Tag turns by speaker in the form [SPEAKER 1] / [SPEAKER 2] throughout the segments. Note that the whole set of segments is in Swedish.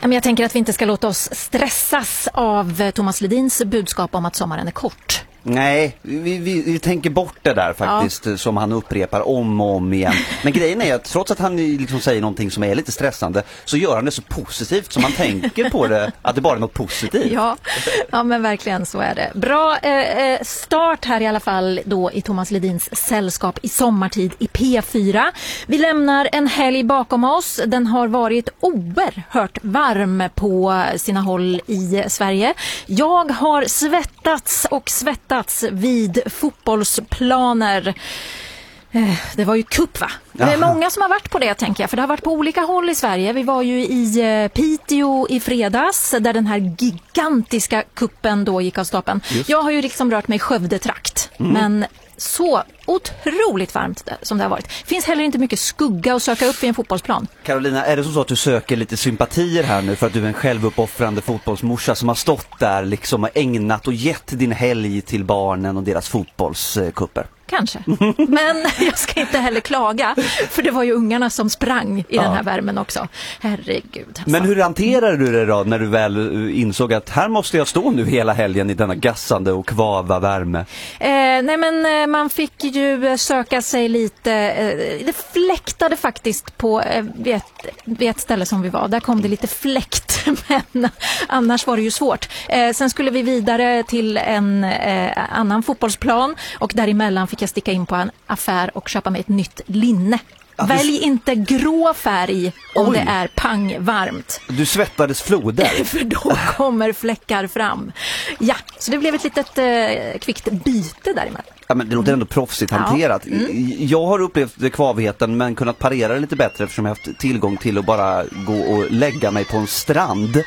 [SPEAKER 1] Men jag tänker att vi inte ska låta oss stressas av Thomas Ledins budskap om att sommaren är kort.
[SPEAKER 2] Nej, vi tänker bort det där faktiskt, som han upprepar om och om igen. Men grejen är att trots att han liksom säger någonting som är lite stressande, så gör han det så positivt som man tänker på det, att det bara är något positivt.
[SPEAKER 1] Ja, men verkligen så är det. Bra start här i alla fall då i Thomas Ledins sällskap i sommartid i P4. Vi lämnar en helg bakom oss. Den har varit oerhört varm på sina håll i Sverige. Jag har svettats vid fotbollsplaner. Det var ju cup, va? Det är många som har varit på det, tänker jag. För det har varit på olika håll i Sverige. Vi var ju i Piteå i fredags, där den här gigantiska kuppen då gick av stapeln. Jag har ju liksom rört mig i Skövdetrakt. Men så otroligt varmt som det har varit. Finns heller inte mycket skugga att söka upp i en fotbollsplan.
[SPEAKER 2] Carolina, är det så att du söker lite sympatier här nu för att du är en självuppoffrande fotbollsmorsa som har stått där liksom och ägnat och gett din helg till barnen och deras fotbollskupper?
[SPEAKER 1] Kanske. Men jag ska inte heller klaga, för det var ju ungarna som sprang i den här värmen också. Herregud. Alltså.
[SPEAKER 2] Men hur hanterade du det då när du väl insåg att här måste jag stå nu hela helgen i denna gassande och kvava värme?
[SPEAKER 1] Nej, men man fick ju söka sig lite. Det fläktade faktiskt på vid ett ställe som vi var. Där kom det lite fläkt, men annars var det ju svårt. Sen skulle vi vidare till en annan fotbollsplan, och däremellan fick jag sticka in på en affär och köpa mig ett nytt linne. Välj inte grå färg om det är pangvarmt.
[SPEAKER 2] Du svettades floder.
[SPEAKER 1] För då kommer fläckar fram. Ja, så det blev ett litet kvickt byte däremellan.
[SPEAKER 2] Ja, men det låter ändå proffsigt hanterat. Jag har upplevt kvavigheten men kunnat parera det lite bättre eftersom jag har haft tillgång till att bara gå och lägga mig på en strand.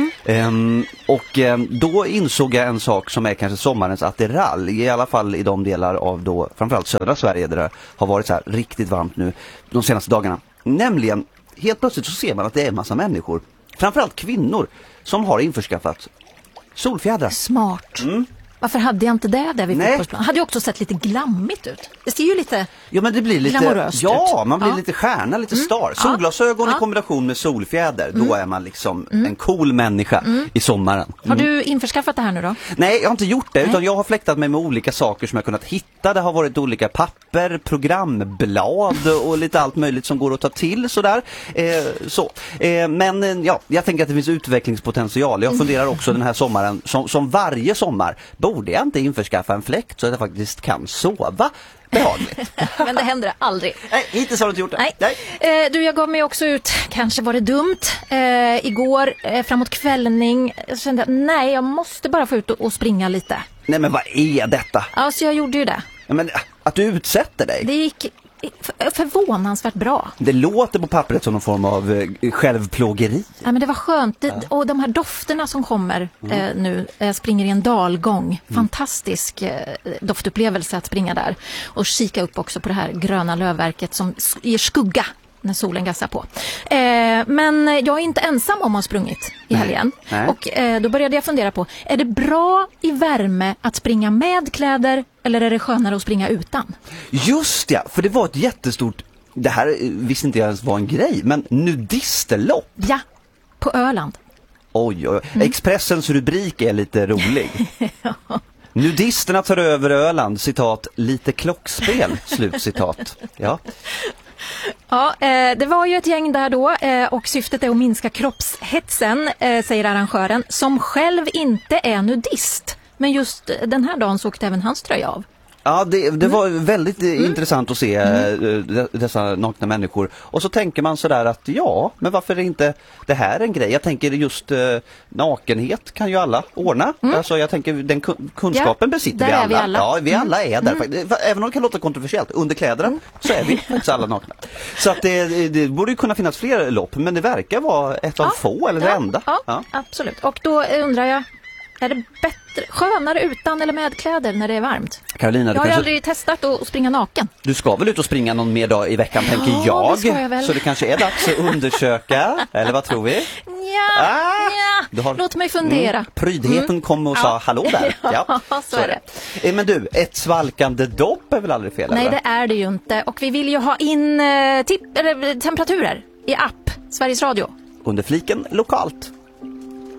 [SPEAKER 2] Då insåg jag en sak som är kanske sommarens attiralj, i alla fall i de delar av då, framförallt södra Sverige där det har varit så här riktigt varmt nu de senaste dagarna. Nämligen, helt plötsligt så ser man att det är en massa människor, framförallt kvinnor, som har införskaffat solfjädrar.
[SPEAKER 1] Smart. Varför hade jag inte det vid fotbollsplan? Hade ju också sett lite glammigt ut. Det ser ju lite
[SPEAKER 2] men det blir lite
[SPEAKER 1] glamoröst ut.
[SPEAKER 2] Man blir lite stjärna, lite star. Solglasögon i kombination med solfjäder. Då är man liksom en cool människa i sommaren.
[SPEAKER 1] Har du införskaffat det här nu då?
[SPEAKER 2] Nej, jag har inte gjort det. Utan jag har fläktat mig med olika saker som jag kunnat hitta. Det har varit olika papper, programblad och lite allt möjligt som går att ta till. Sådär. Men jag tänker att det finns utvecklingspotential. Jag funderar också den här sommaren, som varje sommar, borde jag inte införskaffa en fläkt så att jag faktiskt kan sova behagligt.
[SPEAKER 1] Men det händer aldrig.
[SPEAKER 2] Nej, hittills har du inte gjort det.
[SPEAKER 1] Nej. Jag gav mig också ut, kanske var det dumt, igår framåt kvällning. Jag kände att jag måste bara få ut och springa lite.
[SPEAKER 2] Nej, men vad är detta?
[SPEAKER 1] Alltså jag gjorde ju det.
[SPEAKER 2] Men att du utsätter dig?
[SPEAKER 1] Det gick förvånansvärt bra.
[SPEAKER 2] Det låter på pappret som någon form av självplågeri.
[SPEAKER 1] Ja, men det var skönt. Och de här dofterna som kommer nu, springer i en dalgång. Fantastisk doftupplevelse att springa där. Och kika upp också på det här gröna lövverket som ger skugga när solen gassar på. Men jag är inte ensam om att ha sprungit i helgen.
[SPEAKER 2] Nej.
[SPEAKER 1] Och då började jag fundera på, är det bra i värme att springa med kläder eller är det skönare att springa utan? Just
[SPEAKER 2] ja, för det var ett jättestort, det här visste inte jag ens var en grej, men nudisterlopp.
[SPEAKER 1] Ja, på Öland.
[SPEAKER 2] Oj. Expressens rubrik är lite rolig. Nudisterna tar över Öland, citat, lite klockspel, slutcitat. Ja.
[SPEAKER 1] Ja, det var ju ett gäng där då och syftet är att minska kroppshetsen, säger arrangören, som själv inte är nudist. Men just den här dagen så åkte även hans tröja av.
[SPEAKER 2] Ja, det var väldigt intressant att se dessa nakna människor. Och så tänker man sådär att men varför är inte det här en grej? Jag tänker just nakenhet kan ju alla ordna. Alltså jag tänker den kunskapen besitter vi alla. Ja, vi alla är där. Även om det kan låta kontroversiellt, under kläderna så är vi faktiskt alla nakna. Så att det borde ju kunna finnas fler lopp, men det verkar vara ett av få eller det enda.
[SPEAKER 1] Ja, absolut. Och då undrar jag, är det skönare utan eller med kläder när det är varmt?
[SPEAKER 2] Carolina,
[SPEAKER 1] jag har aldrig testat att springa naken.
[SPEAKER 2] Du ska väl ut och springa någon mer dag i veckan, tänker jag.
[SPEAKER 1] Det ska jag väl.
[SPEAKER 2] Så det kanske är dags att undersöka. Eller vad tror vi?
[SPEAKER 1] Låt mig fundera.
[SPEAKER 2] Prydheten kom och sa hallå där.
[SPEAKER 1] Ja, så är det.
[SPEAKER 2] Men du, ett svalkande dopp är väl aldrig fel?
[SPEAKER 1] Nej,
[SPEAKER 2] eller?
[SPEAKER 1] det är det ju inte. Och vi vill ju ha in temperaturer i app Sveriges Radio.
[SPEAKER 2] under fliken lokalt.